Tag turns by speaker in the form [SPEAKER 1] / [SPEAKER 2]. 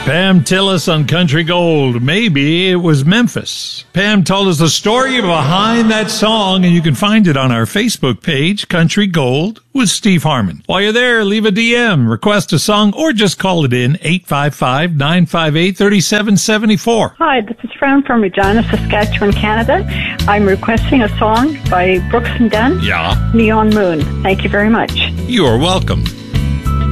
[SPEAKER 1] Pam Tillis on Country Gold. Maybe it was Memphis. Pam told us the story behind that song, and you can find it on our Facebook page, Country Gold with Steve Harmon. While you're there, leave a DM, request a song, or just call it in, 855-958-3774.
[SPEAKER 2] Hi, this is Fran from Regina, Saskatchewan, Canada. I'm requesting a song by Brooks and Dunn.
[SPEAKER 1] Yeah.
[SPEAKER 2] Neon Moon. Thank you very much.
[SPEAKER 1] You are welcome.